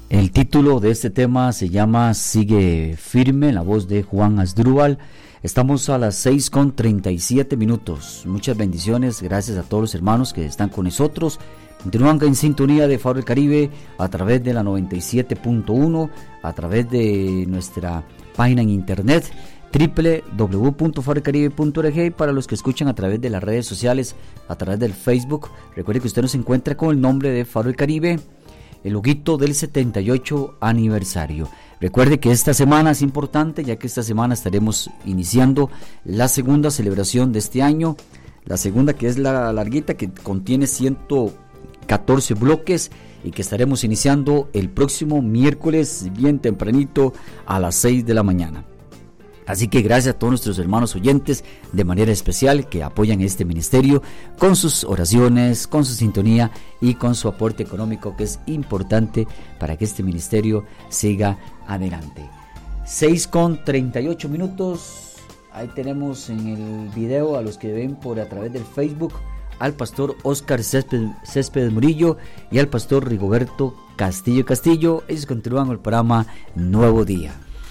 El título de este tema se llama Sigue Firme, la voz de Juan Asdrúbal. Estamos a las 6:37. Muchas bendiciones, gracias a todos los hermanos que están con nosotros. Continúan en sintonía de Faro del Caribe a través de la 97.1, a través de nuestra página en internet www.farodelcaribe.org, para los que escuchan a través de las redes sociales, a través del Facebook. Recuerde que usted nos encuentra con el nombre de Faro del Caribe, el loguito del 78 aniversario. Recuerde que esta semana es importante, ya que esta semana estaremos iniciando la segunda celebración de este año, la segunda, que es la larguita, que contiene 114 bloques, y que estaremos iniciando el próximo miércoles bien tempranito a las 6 de la mañana. Así que gracias a todos nuestros hermanos oyentes de manera especial que apoyan este ministerio con sus oraciones, con su sintonía y con su aporte económico, que es importante para que este ministerio siga adelante. 6:38. Ahí tenemos en el video, a los que ven por a través del Facebook, al pastor Oscar Céspedes Murillo y al pastor Rigoberto Castillo. Ellos continúan el programa Nuevo Día.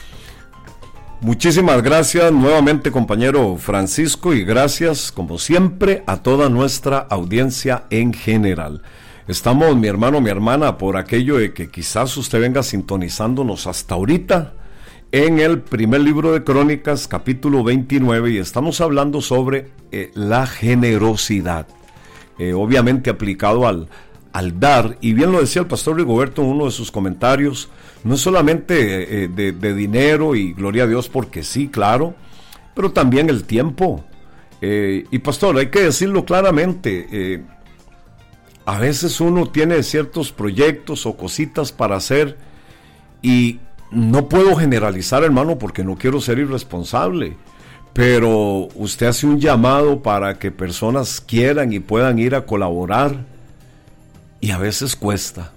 Muchísimas gracias nuevamente, compañero Francisco, y gracias como siempre a toda nuestra audiencia en general. Estamos, mi hermano, mi hermana, por aquello de que quizás usted venga sintonizándonos hasta ahorita en el primer libro de Crónicas, capítulo 29, y estamos hablando sobre la generosidad, obviamente aplicado al dar, y bien lo decía el pastor Rigoberto en uno de sus comentarios. No es solamente de dinero, y gloria a Dios porque sí, claro, pero también el tiempo. Y pastor, hay que decirlo claramente, a veces uno tiene ciertos proyectos o cositas para hacer, y no puedo generalizar, hermano, porque no quiero ser irresponsable, pero usted hace un llamado para que personas quieran y puedan ir a colaborar, y a veces cuesta.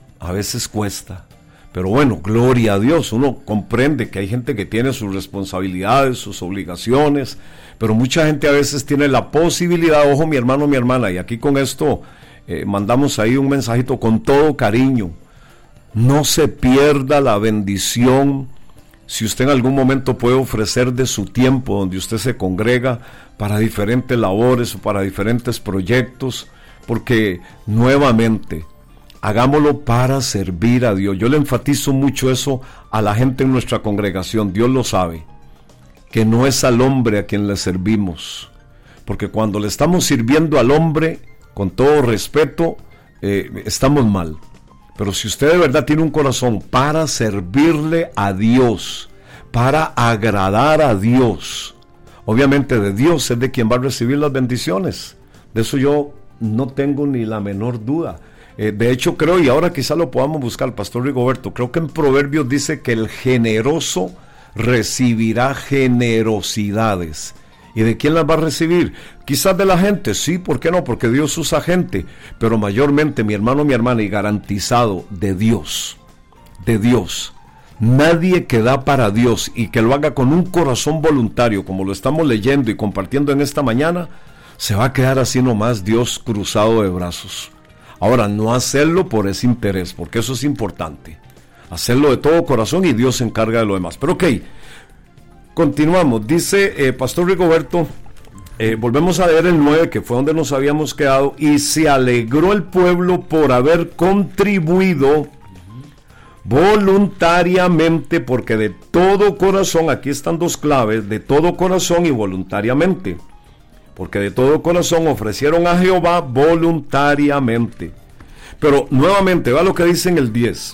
Pero bueno, gloria a Dios, uno comprende que hay gente que tiene sus responsabilidades, sus obligaciones, pero mucha gente a veces tiene la posibilidad, ojo mi hermano, mi hermana, y aquí con esto mandamos ahí un mensajito con todo cariño: no se pierda la bendición si usted en algún momento puede ofrecer de su tiempo, donde usted se congrega para diferentes labores o para diferentes proyectos, porque nuevamente, hagámoslo para servir a Dios. Yo le enfatizo mucho eso a la gente en nuestra congregación. Dios lo sabe, que no es al hombre a quien le servimos, porque cuando le estamos sirviendo al hombre, con todo respeto, estamos mal. Pero si usted de verdad tiene un corazón para servirle a Dios, para agradar a Dios, obviamente de Dios es de quien va a recibir las bendiciones. De eso yo no tengo ni la menor duda. De hecho creo, y ahora quizá lo podamos buscar, pastor Rigoberto, creo que en Proverbios dice que el generoso recibirá generosidades. ¿Y de quién las va a recibir? Quizás de la gente, sí, ¿por qué no? Porque Dios usa gente, pero mayormente, mi hermano, mi hermana, y garantizado, de Dios. Nadie que da para Dios y que lo haga con un corazón voluntario, como lo estamos leyendo y compartiendo en esta mañana, se va a quedar así nomás, Dios cruzado de brazos. Ahora, no hacerlo por ese interés, porque eso es importante. Hacerlo de todo corazón y Dios se encarga de lo demás. Pero ok, continuamos. Dice Pastor Rigoberto, volvemos a leer el 9, que fue donde nos habíamos quedado. Y se alegró el pueblo por haber contribuido voluntariamente, porque de todo corazón, aquí están dos claves: de todo corazón y voluntariamente. Porque de todo corazón ofrecieron a Jehová voluntariamente. Pero nuevamente, vea lo que dice en el 10.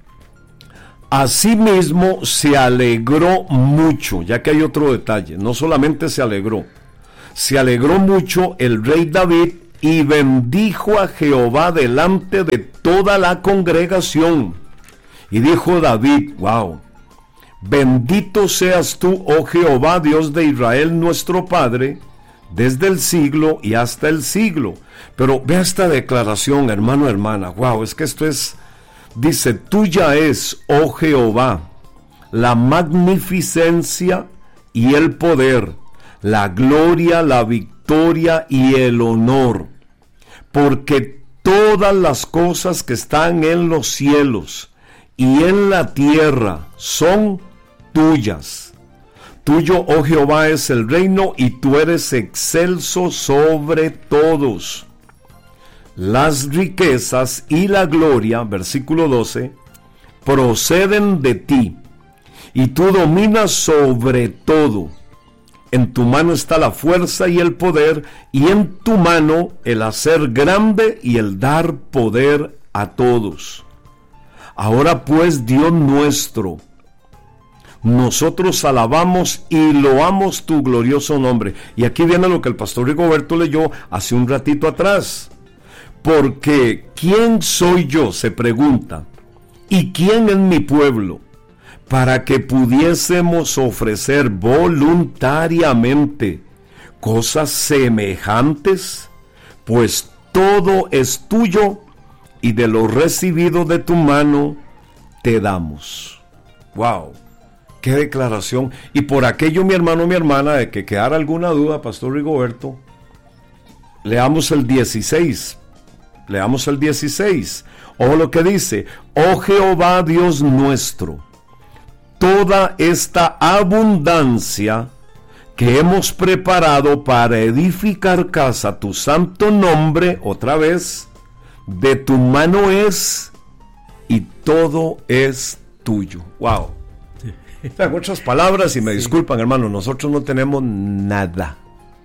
Asimismo se alegró mucho, ya que hay otro detalle, no solamente se alegró mucho el rey David, y bendijo a Jehová delante de toda la congregación. Y dijo David, wow, bendito seas tú, oh Jehová, Dios de Israel, nuestro Padre, desde el siglo y hasta el siglo. Pero vea esta declaración, hermano, hermana, wow, es que esto es, dice, tuya es, oh Jehová, la magnificencia y el poder, la gloria, la victoria y el honor, porque todas las cosas que están en los cielos y en la tierra son tuyas. Tuyo, oh Jehová, es el reino, y tú eres excelso sobre todos. Las riquezas y la gloria, versículo 12, proceden de ti, y tú dominas sobre todo. En tu mano está la fuerza y el poder, y en tu mano el hacer grande y el dar poder a todos. Ahora pues, Dios nuestro, nosotros alabamos y loamos tu glorioso nombre. Y aquí viene lo que el pastor Rigoberto leyó hace un ratito atrás. Porque ¿quién soy yo?, se pregunta, ¿y quién es mi pueblo?, para que pudiésemos ofrecer voluntariamente cosas semejantes, pues todo es tuyo, y de lo recibido de tu mano te damos. ¡Wow! ¡Qué declaración! Y por aquello, mi hermano, mi hermana, de que quedara alguna duda, pastor Rigoberto, leamos el 16. Leamos el 16. O lo que dice: oh Jehová Dios nuestro, toda esta abundancia que hemos preparado para edificar casa a tu santo nombre, otra vez, de tu mano es, y todo es tuyo. Wow. En otras palabras, y me disculpan, hermano, nosotros no tenemos nada.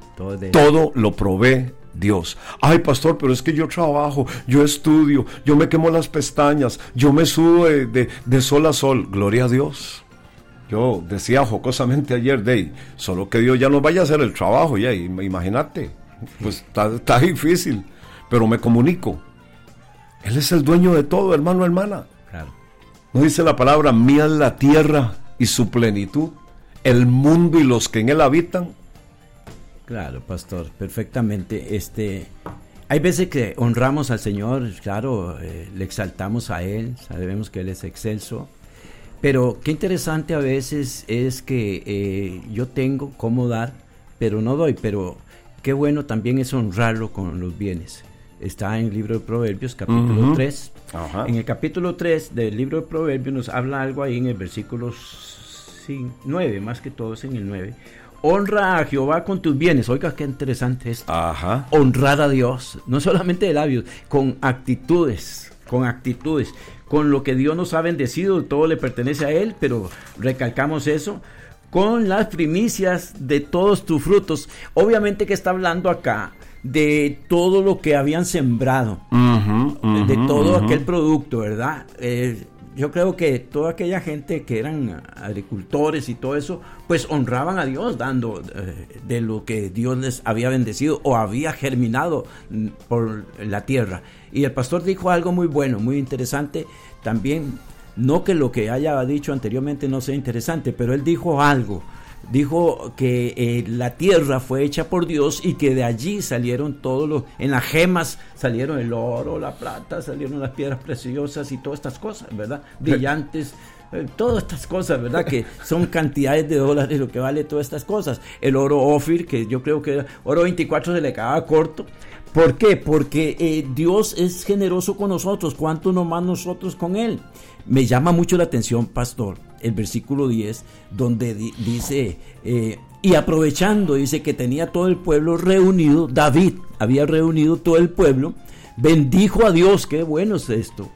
Todo lo provee Dios. Ay, pastor, pero es que yo trabajo, yo estudio, yo me quemo las pestañas, yo me sudo de sol a sol. Gloria a Dios. Yo decía jocosamente ayer, solo que Dios ya nos vaya a hacer el trabajo, ya, imagínate, pues está difícil, pero me comunico. Él es el dueño de todo, hermano, hermana. Claro. ¿No dice la palabra: mía es la tierra y su plenitud, el mundo y los que en él habitan? Claro, pastor, perfectamente. Hay veces que honramos al Señor, claro, le exaltamos a Él, sabemos que Él es excelso, pero qué interesante a veces es que yo tengo cómo dar, pero no doy, pero qué bueno también es honrarlo con los bienes. Está en el libro de Proverbios, capítulo 3. Ajá. En el capítulo 3 del libro de Proverbios nos habla algo ahí en el versículo 9, más que todo es en el 9. Honra a Jehová con tus bienes. Oiga, qué interesante esto. Ajá. Honrar a Dios, no solamente de labios, con actitudes, con lo que Dios nos ha bendecido, todo le pertenece a Él, pero recalcamos eso, con las primicias de todos tus frutos. Obviamente que está hablando acá de todo lo que habían sembrado, de todo aquel producto, ¿verdad? Yo creo que toda aquella gente que eran agricultores y todo eso, pues honraban a Dios dando de lo que Dios les había bendecido o había germinado por la tierra. Y el pastor dijo algo muy bueno, muy interesante también. No que lo que haya dicho anteriormente no sea interesante, pero él dijo algo. Dijo que la tierra fue hecha por Dios y que de allí salieron todos los, en las gemas salieron el oro, la plata, salieron las piedras preciosas y todas estas cosas, ¿verdad? Brillantes, todas estas cosas, ¿verdad? Que son cantidades de dólares lo que vale todas estas cosas. El oro Ofir, que yo creo que oro 24 se le quedaba corto. ¿Por qué? Porque Dios es generoso con nosotros, cuánto no más nosotros con Él. Me llama mucho la atención, pastor, el versículo 10, donde dice, y aprovechando, dice que tenía todo el pueblo reunido, David había reunido todo el pueblo, bendijo a Dios. Qué bueno es esto,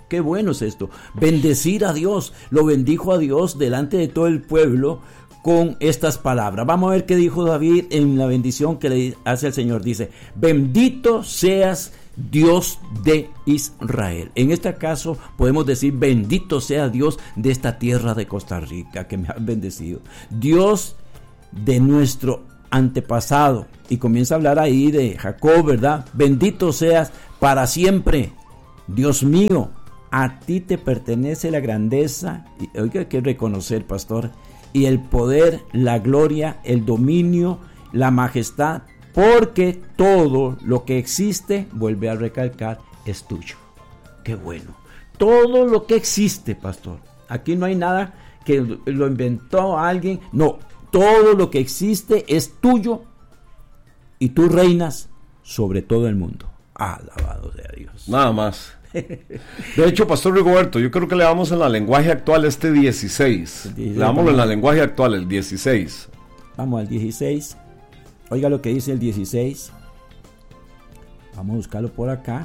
bendecir a Dios, lo bendijo a Dios delante de todo el pueblo, con estas palabras. Vamos a ver qué dijo David en la bendición que le hace al Señor. Dice: bendito seas Dios de Israel. En este caso podemos decir: bendito sea Dios de esta tierra de Costa Rica que me ha bendecido. Dios de nuestro antepasado. Y comienza a hablar ahí de Jacob, ¿verdad? Bendito seas para siempre. Dios mío, a ti te pertenece la grandeza. Y oiga, hay que reconocer, pastor, y el poder, la gloria, el dominio, la majestad, porque todo lo que existe, vuelve a recalcar, es tuyo. Qué bueno. Todo lo que existe, pastor. Aquí no hay nada que lo inventó alguien. No, todo lo que existe es tuyo y tú reinas sobre todo el mundo. Alabado sea Dios. Nada más. De hecho, Pastor Rigoberto, yo creo que le damos en la lenguaje actual este 16. Le damos en la lenguaje actual, el 16. Vamos al 16. Oiga lo que dice el 16. Vamos a buscarlo por acá.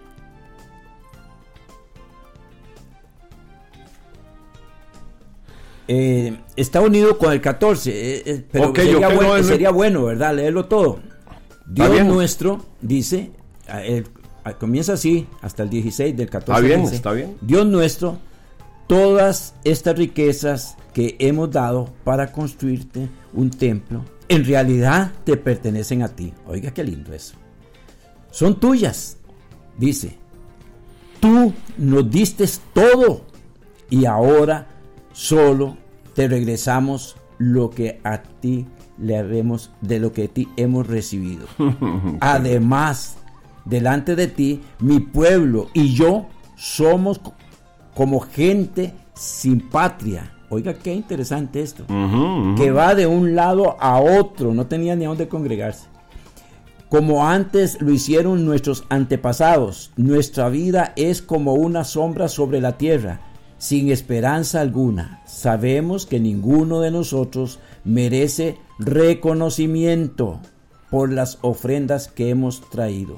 Está unido con el 14, pero sería bueno, ¿verdad? Leerlo todo. Dios nuestro, dice, comienza así, hasta el 16 del 14. Está bien. Dios nuestro, todas estas riquezas que hemos dado para construirte un templo, en realidad te pertenecen a ti. Oiga, qué lindo eso. Son tuyas, dice. Tú nos diste todo y ahora solo te regresamos lo que a ti le habemos, de lo que a ti hemos recibido. Además, delante de ti, mi pueblo y yo somos como gente sin patria. Oiga, qué interesante esto. Que va de un lado a otro, no tenía ni a dónde congregarse. Como antes lo hicieron nuestros antepasados, nuestra vida es como una sombra sobre la tierra, sin esperanza alguna. Sabemos que ninguno de nosotros merece reconocimiento por las ofrendas que hemos traído.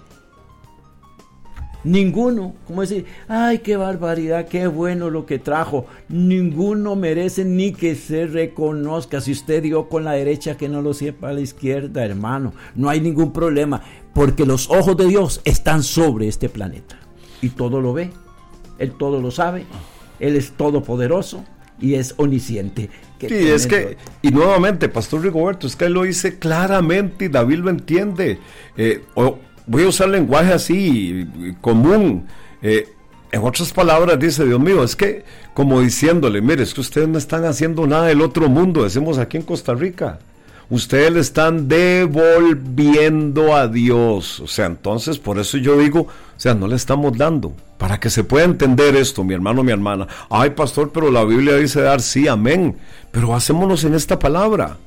Ninguno, como decir, ay, qué barbaridad, qué bueno lo que trajo. Ninguno merece ni que se reconozca. Si usted dio con la derecha, que no lo sepa a la izquierda, hermano. No hay ningún problema, porque los ojos de Dios están sobre este planeta y todo lo ve. Él todo lo sabe, Él es todopoderoso y es omnisciente. Sí, es que, y nuevamente, Pastor Rigoberto, es que Él lo dice claramente y David lo entiende. Voy a usar lenguaje así, común. En otras palabras, dice, Dios mío, es que, como diciéndole, mire, es que ustedes no están haciendo nada del otro mundo, decimos aquí en Costa Rica. Ustedes le están devolviendo a Dios. O sea, entonces, por eso yo digo, o sea, no le estamos dando. Para que se pueda entender esto, mi hermano, mi hermana. Ay, pastor, pero la Biblia dice dar, sí, amén. Pero hacémonos en esta palabra.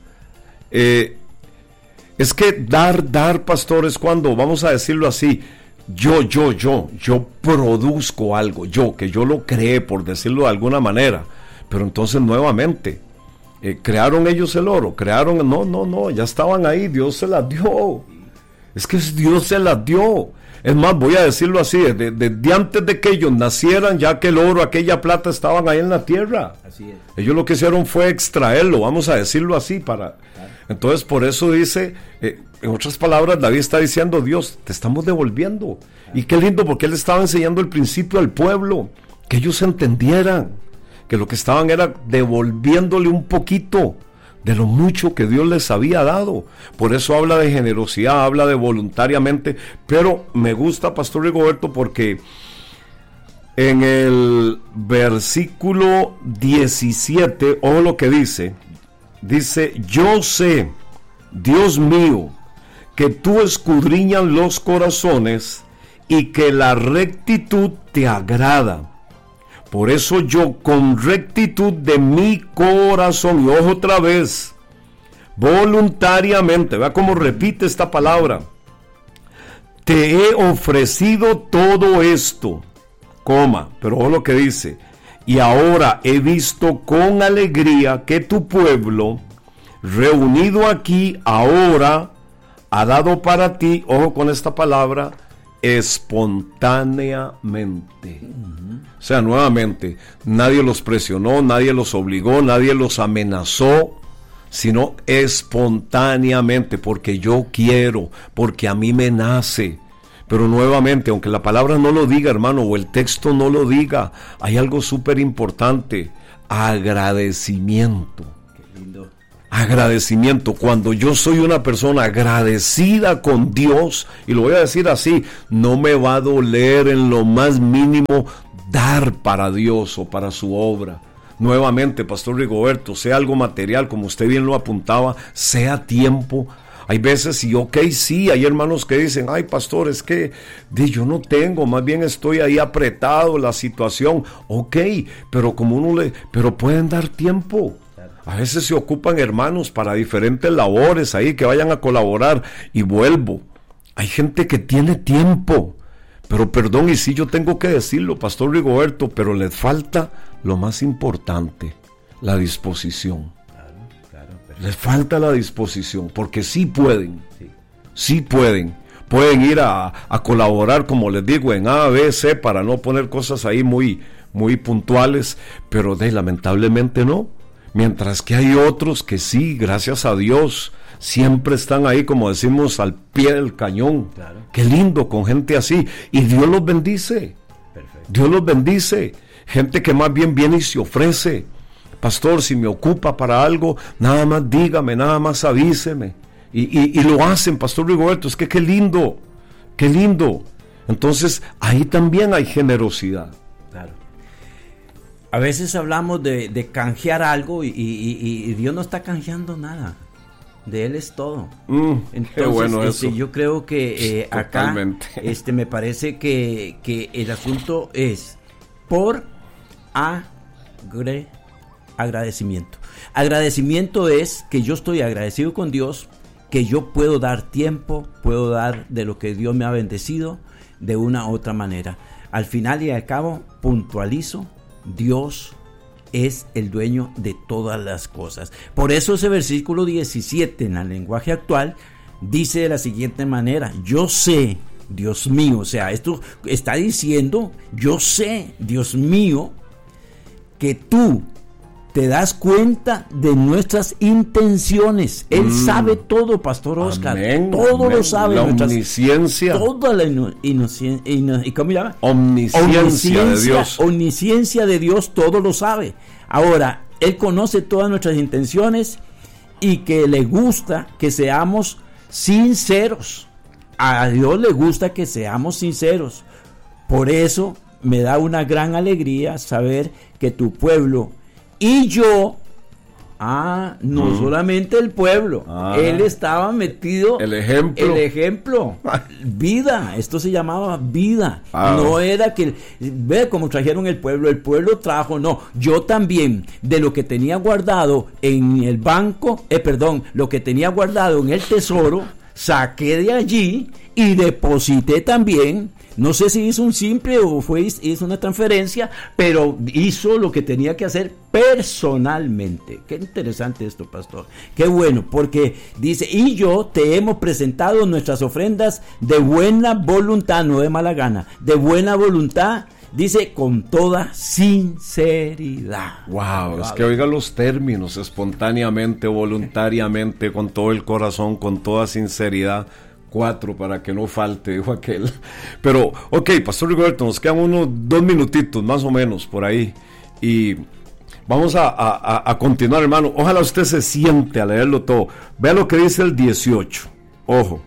Es que dar, pastor, es cuando, vamos a decirlo así, yo produzco algo, que yo lo creé, por decirlo de alguna manera. Pero entonces, nuevamente, crearon ellos el oro, no, ya estaban ahí, Dios se las dio. Es que Dios se las dio. Es más, voy a decirlo así, desde antes de que ellos nacieran, ya que el oro, aquella plata estaban ahí en la tierra. Así es. Ellos lo que hicieron fue extraerlo, vamos a decirlo así, Entonces, por eso dice, en otras palabras, David está diciendo, Dios, te estamos devolviendo. Y qué lindo, porque él estaba enseñando el principio al pueblo, que ellos entendieran que lo que estaban era devolviéndole un poquito de lo mucho que Dios les había dado. Por eso habla de generosidad, habla de voluntariamente. Pero me gusta, Pastor Rigoberto, porque en el versículo 17, ojo lo que dice, yo sé, Dios mío, que tú escudriñas los corazones y que la rectitud te agrada. Por eso yo, con rectitud de mi corazón, y ojo otra vez, voluntariamente, vea cómo repite esta palabra, te he ofrecido todo esto, pero ojo lo que dice, y ahora he visto con alegría que tu pueblo, reunido aquí ahora, ha dado para ti, ojo con esta palabra, espontáneamente. O sea, nuevamente, nadie los presionó, nadie los obligó, nadie los amenazó, sino espontáneamente, porque yo quiero, porque a mí me nace. Pero nuevamente, aunque la palabra no lo diga, hermano, o el texto no lo diga, hay algo súper importante: agradecimiento. Qué lindo. Agradecimiento. Cuando yo soy una persona agradecida con Dios, y lo voy a decir así, no me va a doler en lo más mínimo dar para Dios o para su obra. Nuevamente, Pastor Rigoberto, sea algo material, como usted bien lo apuntaba, sea tiempo. Hay veces, y sí, hay hermanos que dicen, ay, pastor, es que yo no tengo, más bien estoy ahí apretado, la situación. Pero pero pueden dar tiempo. A veces se ocupan hermanos para diferentes labores ahí, que vayan a colaborar. Y vuelvo, hay gente que tiene tiempo, Pero perdón, y sí yo tengo que decirlo, Pastor Rigoberto, pero les falta lo más importante, la disposición. Claro, les falta la disposición, porque sí pueden, sí pueden ir a colaborar, como les digo, en A, B, C, para no poner cosas ahí muy puntuales, pero lamentablemente no. Mientras que hay otros que sí, gracias a Dios, siempre están ahí, como decimos, al pie del cañón. Claro. Qué lindo con gente así. Y Dios los bendice. Perfecto. Dios los bendice. Gente que más bien viene y se ofrece. Pastor, si me ocupa para algo, nada más dígame, nada más avíseme. Y lo hacen, Pastor Rigoberto. Es que qué lindo. Qué lindo. Entonces, ahí también hay generosidad. Claro. A veces hablamos de canjear algo y Dios no está canjeando nada. De Él es todo. Entonces, qué bueno eso. Yo creo que acá me parece que el asunto es por agradecimiento. Agradecimiento es que yo estoy agradecido con Dios, que yo puedo dar tiempo, puedo dar de lo que Dios me ha bendecido de una u otra manera. Al final y al cabo, puntualizo, Dios es el dueño de todas las cosas. Por eso ese versículo 17 en el lenguaje actual dice de la siguiente manera: yo sé, Dios mío, o sea, esto está diciendo, yo sé, Dios mío, que tú te das cuenta de nuestras intenciones. Él sabe todo, Pastor Oscar. Amén, todo amén. Lo sabe. La omnisciencia. Toda la ¿cómo llama? Omnisciencia de Dios. Omnisciencia de Dios, todo lo sabe. Ahora, Él conoce todas nuestras intenciones y que le gusta que seamos sinceros. A Dios le gusta que seamos sinceros. Por eso me da una gran alegría saber que tu pueblo y yo, no solamente el pueblo, él estaba metido. El ejemplo. Vida, esto se llamaba vida. No era que, ve cómo trajeron el pueblo trajo, no. Yo también, de lo que tenía guardado en el banco, lo que tenía guardado en el tesoro, saqué de allí y deposité también. No sé si hizo un simple o hizo una transferencia, pero hizo lo que tenía que hacer personalmente. Qué interesante esto, pastor. Qué bueno, porque dice, y yo te hemos presentado nuestras ofrendas de buena voluntad, no de mala gana, de buena voluntad, dice, con toda sinceridad. Wow, es que oiga los términos, espontáneamente, voluntariamente, con todo el corazón, con toda sinceridad. 4 para que no falte, dijo aquel. Pero, ok, Pastor Rigoberto, nos quedan unos 2 minutitos más o menos por ahí. Y vamos a continuar, hermano. Ojalá usted se siente a leerlo todo. Vea lo que dice el 18. Ojo.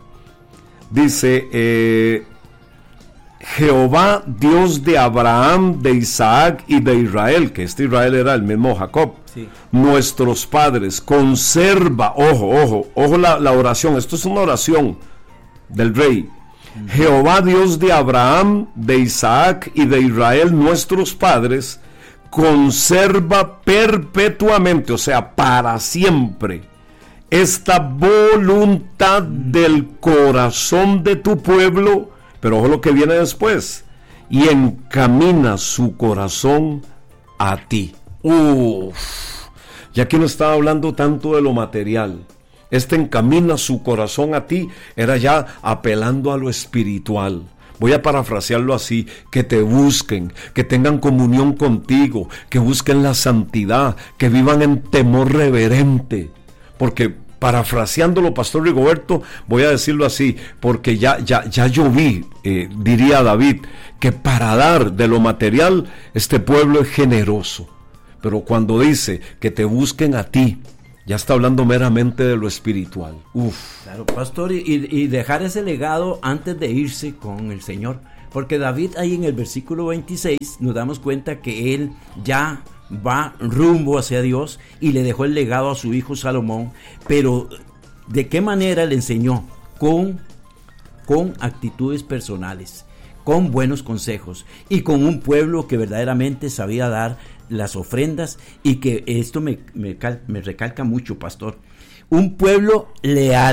Dice, Jehová, Dios de Abraham, de Isaac y de Israel, que este Israel era el mismo Jacob, sí, nuestros padres, conserva, ojo la oración, esto es una oración del rey. Jehová, Dios de Abraham, de Isaac y de Israel, nuestros padres, conserva perpetuamente, o sea, para siempre, esta voluntad del corazón de tu pueblo, pero ojo lo que viene después, y encamina su corazón a ti. Ya que no estaba hablando tanto de lo material, encamina su corazón a ti, era ya apelando a lo espiritual. Voy a parafrasearlo así: que te busquen, que tengan comunión contigo, que busquen la santidad, que vivan en temor reverente. Porque, parafraseándolo, Pastor Rigoberto, voy a decirlo así, porque ya yo vi, diría David, que para dar de lo material, este pueblo es generoso. Pero cuando dice que te busquen a ti, ya está hablando meramente de lo espiritual. Claro, pastor, y dejar ese legado antes de irse con el Señor. Porque David ahí en el versículo 26 nos damos cuenta que él ya va rumbo hacia Dios y le dejó el legado a su hijo Salomón. Pero ¿de qué manera le enseñó? Con actitudes personales, con buenos consejos y con un pueblo que verdaderamente sabía dar las ofrendas, y que esto me recalca mucho, pastor, un pueblo leal,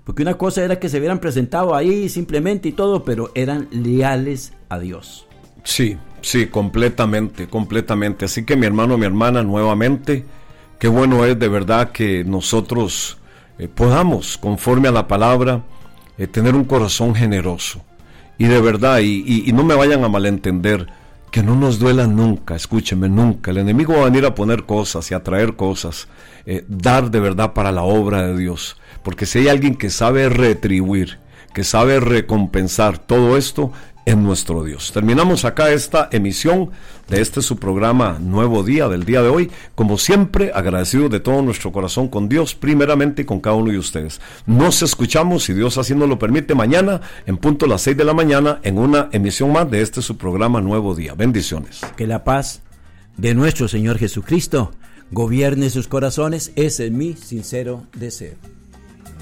Porque una cosa era que se hubieran presentado ahí simplemente y todo, pero eran leales a Dios. Sí, completamente. Así que mi hermano, mi hermana, nuevamente, qué bueno es de verdad que nosotros podamos, conforme a la palabra, tener un corazón generoso. Y de verdad, y no me vayan a malentender, que no nos duela nunca, escúchenme, nunca. El enemigo va a venir a poner cosas y a traer cosas, dar de verdad para la obra de Dios. Porque si hay alguien que sabe retribuir, que sabe recompensar todo esto, es nuestro Dios. Terminamos acá esta emisión de su programa Nuevo Día del día de hoy. Como siempre, agradecidos de todo nuestro corazón con Dios, primeramente y con cada uno de ustedes. Nos escuchamos, si Dios así nos lo permite, mañana en punto a las 6 de la mañana en una emisión más de su programa Nuevo Día. Bendiciones. Que la paz de nuestro Señor Jesucristo gobierne sus corazones. Ese es mi sincero deseo.